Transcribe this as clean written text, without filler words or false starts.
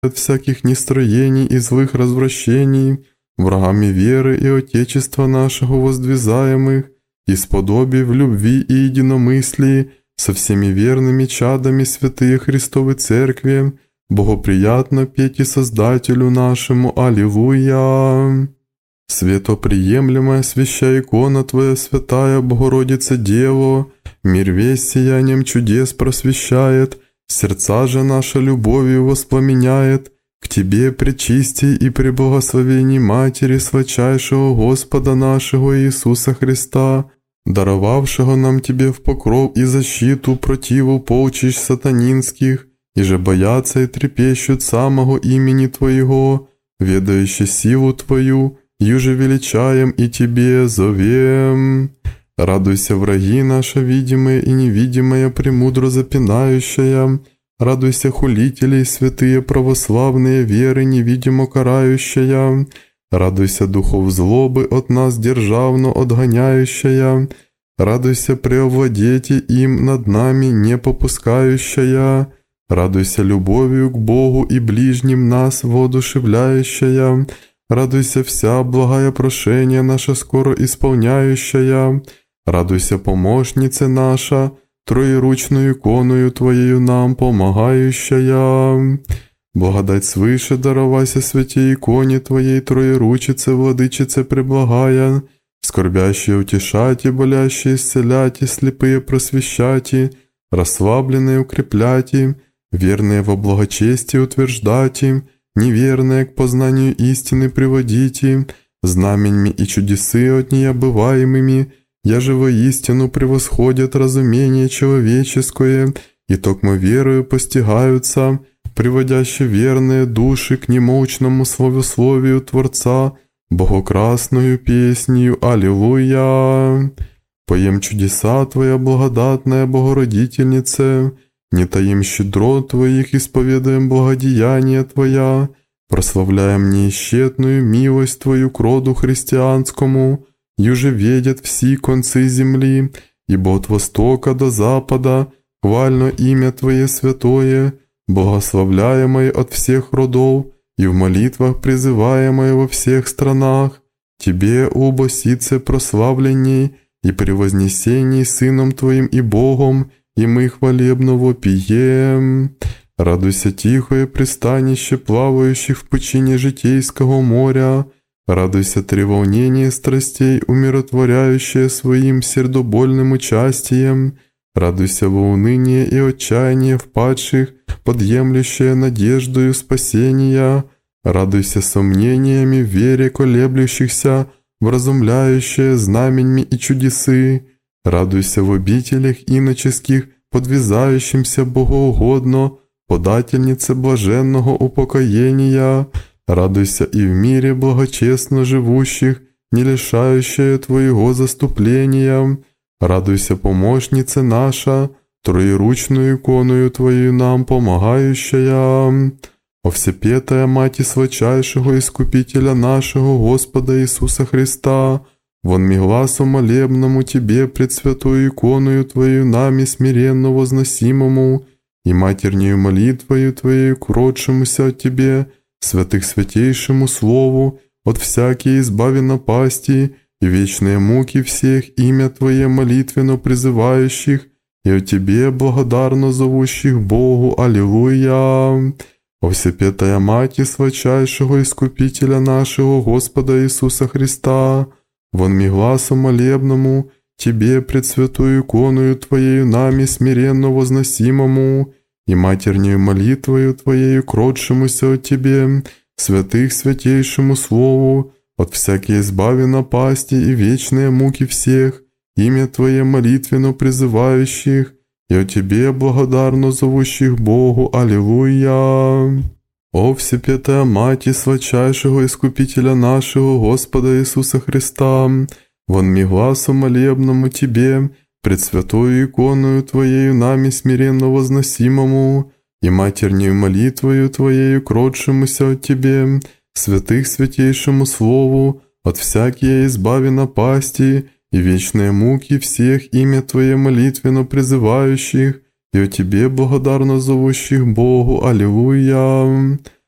от всяких нестроений и злых развращений, врагами веры и Отечества нашего воздвизаемых, и сподоби в любви и единомыслии со всеми верными чадами святые Христовой Церкви, богоприятно петь и Создателю нашему. Аллилуйя! Светоприемлемая свящая икона Твоя, святая Богородица Дева, мир весь сиянием чудес просвещает, сердца же наша любовью воспламеняет, к Тебе, пречистей и преблагословенней Матери сладчайшего Господа нашего Иисуса Христа, даровавшего нам Тебе в покров и защиту противу полчищ сатанинских, и же боятся и трепещут самого имени Твоего, ведающий силу Твою, юже величаем и Тебе зовем. Радуйся, враги наши, видимые и невидимые, премудро запинающая. Радуйся, хулители, святые православные веры, невидимо карающая. Радуйся, духов злобы от нас державно отгоняющая. Радуйся, преовладейте им над нами не попускающая. Радуйся, любовью к Богу и ближним нас воодушевляющая. Радуйся, вся благая прошение наша скоро исполняющая. Радуйся, помощница наша, троеручную иконою Твоею нам помогающая. Благодать свыше даровайся святей иконе Твоей троеручице, владычице преблагая, скорбящие утешайте, болящие исцеляйте, слепые просвещайте, расслабленные укрепляйте, верные во благочестии утверждайте, неверные к познанию истины приводите, знаменьми и чудесы от нее бываемыми, яже воистину превосходят разумение человеческое, и токмо верою постигаются, приводящие верные души к немощному славословию Творца, богокрасною песнью. Аллилуйя! Поем чудеса Твоя, благодатная Богородительнице, не таим щедро Твоих, исповедаем благодеяния Твоя, прославляем неисчетную милость Твою к роду христианскому, юже видят все концы земли, ибо от востока до запада хвально имя Твое святое, благословляемое от всех родов и в молитвах призываемое во всех странах. Тебе, о Босице, прославленней и превознесении Сыном Твоим и Богом, и мы хвалебно вопием. Радуйся, тихое пристанище плавающих в пучине житейского моря, радуйся, треволнение страстей, умиротворяющее своим сердобольным участием, радуйся во уныние и отчаяние впадших, подъемлющее надеждою спасения, радуйся сомнениями в вере колеблющихся, вразумляющее знаменьми и чудесы, радуйся в обителях иноческих, подвязающимся богоугодно, подательнице блаженного упокоения, радуйся и в мире благочестно живущих, не лишающая Твоего заступления, радуйся, помощница наша, троеручную иконою Твою нам помогающая. О всепетая Мати сладчайшего Искупителя нашего Господа Иисуса Христа, вонми гласу молебному Тебе пред святою иконою Твою нами смиренно возносимому и матернею молитвою Твоею кротшемуся от Тебе, святых святейшему Слову, от всякие избави напасти и вечные муки всех имя Твое молитвенно призывающих, и о Тебе благодарно зовущих Богу. Аллилуйя! О всепетая Мати сладчайшего Искупителя нашего Господа Иисуса Христа, вонми гласу молебному Тебе пред святую иконою Твоею нами смиренно возносимому и матернею молитвою Твоею кротшемуся от Тебе, святых святейшему Слову, от всякой избави напасти и вечные муки всех, имя Твое молитвенно призывающих, и о Тебе благодарно зовущих Богу. Аллилуйя! О всепетая Мати сладчайшего Искупителя нашего Господа Иисуса Христа, вонми гласу молебному Тебе, пред святою иконою Твоею нами смиренно возносимому, и матернею молитвою Твоею кротшемуся от Тебе, святых святейшему Слову, от всякие избави напасти и вечные муки всех имя Твое молитвенно призывающих, и о Тебе благодарно зовущих Богу. Аллилуйя!